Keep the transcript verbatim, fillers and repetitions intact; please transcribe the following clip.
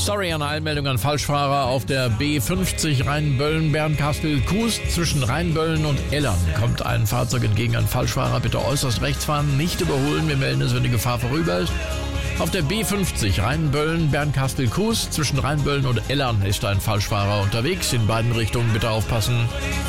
Sorry an Eilmeldung an Falschfahrer auf der B fünfzig Rheinböllen-Bernkastel-Kues. Zwischen Rheinböllen und Ellern kommt ein Fahrzeug entgegen. Ein Falschfahrer, bitte äußerst rechts fahren, nicht überholen. Wir melden es, wenn die Gefahr vorüber ist. Auf der B fünfzig Rheinböllen-Bernkastel-Kues zwischen Rheinböllen und Ellern ist ein Falschfahrer unterwegs. In beiden Richtungen bitte aufpassen.